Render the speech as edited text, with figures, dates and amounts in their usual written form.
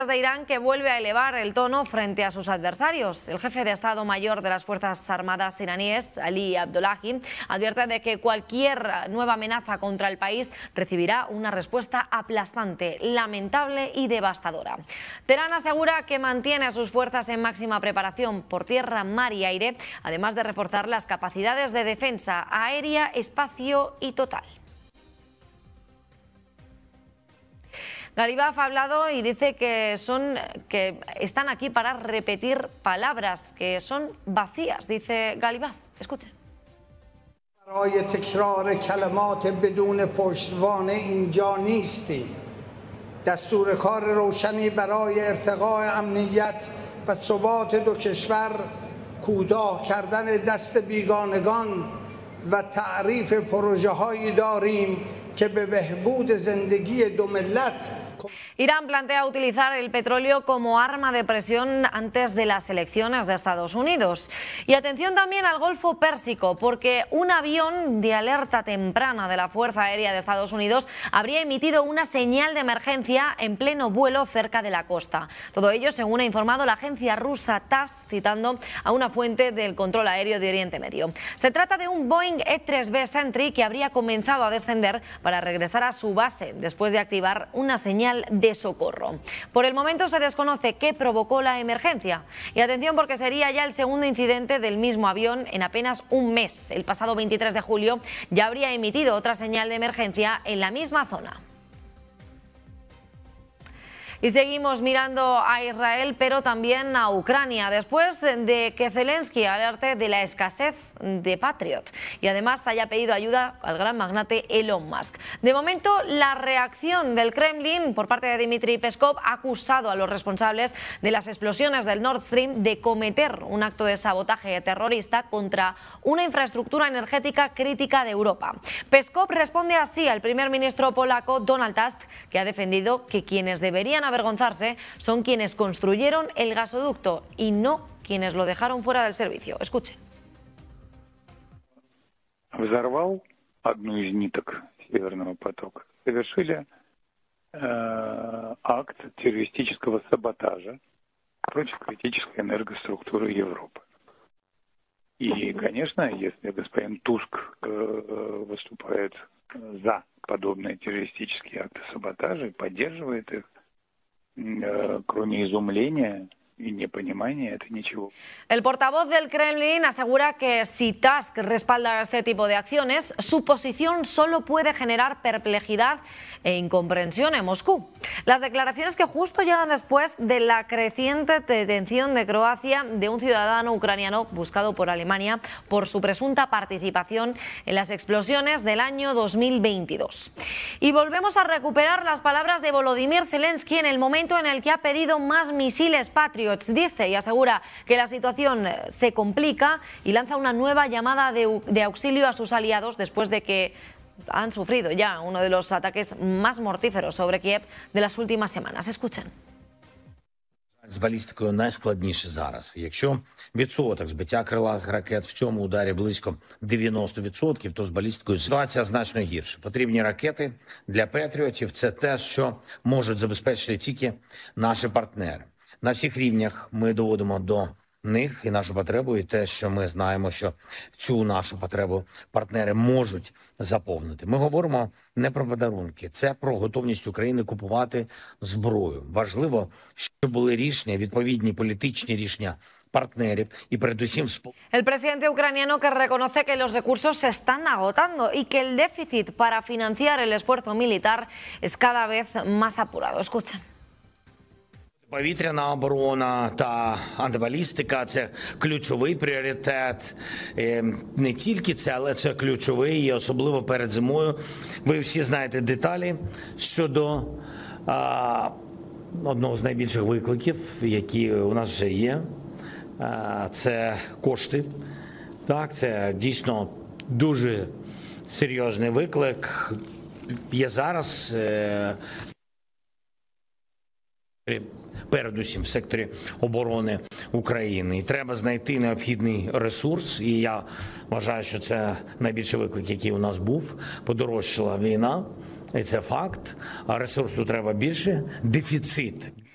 de Irán, que vuelve a elevar el tono frente a sus adversarios. El jefe de Estado Mayor de las Fuerzas Armadas iraníes, Ali Abdullahi, advierte de que cualquier nueva amenaza contra el país recibirá una respuesta aplastante, lamentable y devastadora. Teherán asegura que mantiene a sus fuerzas en máxima preparación por tierra, mar y aire, además de reforzar las capacidades de defensa aérea, espacio y total. Galibaf ha hablado y dice que están aquí para repetir palabras que son vacías, dice Galibaf. Escuchen. برای تکرار کلمات بدون پشتوانه اینجا نیستیم. دستور کار روشنی برای ارتقاء امنیت و ثبات دو کشور، کوتاه کردن دست بیگانگان و تعریف پروژه‌هایی داریم که به بهبود زندگی دو ملت. Irán plantea utilizar el petróleo como arma de presión antes de las elecciones de Estados Unidos. Y atención también al Golfo Pérsico, porque un avión de alerta temprana de la Fuerza Aérea de Estados Unidos habría emitido una señal de emergencia en pleno vuelo cerca de la costa. Todo ello, según ha informado la agencia rusa TASS, citando a una fuente del control aéreo de Oriente Medio. Se trata de un Boeing E-3B Sentry que habría comenzado a descender para regresar a su base después de activar una señal de socorro. Por el momento se desconoce qué provocó la emergencia. Y atención, porque sería ya el segundo incidente del mismo avión en apenas un mes. El pasado 23 de julio ya habría emitido otra señal de emergencia en la misma zona. Y seguimos mirando a Israel, pero también a Ucrania, después de que Zelensky alerte de la escasez de Patriot y además haya pedido ayuda al gran magnate Elon Musk. De momento, la reacción del Kremlin por parte de Dmitry Peskov ha acusado a los responsables de las explosiones del Nord Stream de cometer un acto de sabotaje terrorista contra una infraestructura energética crítica de Europa. Peskov responde así al primer ministro polaco Donald Tusk, que ha defendido que quienes deberían avergonzarse son quienes construyeron el gasoducto y no quienes lo dejaron fuera del servicio. Escuchen. Взорвал одну из ниток Северного потока. Совершили акт террористического саботажа против критической энергоструктуры Европы. И, конечно, если господин Туск выступает за подобные террористические акты саботажа и поддерживает их, кроме изумления y непонимания, это ничего. El portavoz del Kremlin asegura que si Tusk respalda este tipo de acciones, su posición solo puede generar perplejidad e incomprensión en Moscú. Las declaraciones que justo llegan después de la creciente detención de Croacia de un ciudadano ucraniano buscado por Alemania por su presunta participación en las explosiones del año 2022. Y volvemos a recuperar las palabras de Volodymyr Zelensky en el momento en el que ha pedido más misiles Patriot. Dice y asegura que la situación se complica y lanza una nueva llamada de auxilio a sus aliados después de que han sufrido ya uno de los ataques más mortíferos sobre Kiev de las últimas semanas. Escuchen. З балістикою найскладніше зараз. Якщо відсоток збиття крилатих ракет в цьому ударі близько 90%, то з балістикою ситуація значно гірша. Потрібні ракети для Петріотів – це те, що можуть забезпечити тільки наші партнери. На всіх рівнях ми доводимо до них і нашу потребу, і те, що ми знаємо, що цю нашу потребу партнери можуть заповнити. Ми говоримо не про подарунки, це про готовність України купувати зброю. Важливо, щоб були рішення, відповідні політичні рішення partneres y передусім. El presidente ucraniano que reconoce que los recursos se están agotando y que el déficit para financiar el esfuerzo militar es cada vez más apurado. Escuchen. Повітряна оборона та антибалістика – це ключовий пріоритет. Не тільки це, але це ключовий, і особливо перед зимою. Ви всі знаєте деталі щодо одного з найбільших викликів, які у нас вже є. Це кошти. Так, це дійсно дуже серйозний виклик. Є зараз передусім в секторі оборони України. І треба знайти необхідний ресурс. І я вважаю, що це найбільший виклик, який у нас був. Подорожчала війна, і це факт. А ресурсу треба більше. Дефіцит